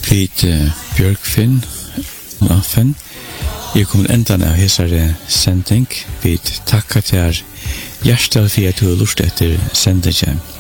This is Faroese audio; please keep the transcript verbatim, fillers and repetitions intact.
vid uh, Björkfinn Affen. Jeg kommer endan av hesare sending. Vi takkar til hjertel for at du har lurt etter sendingen.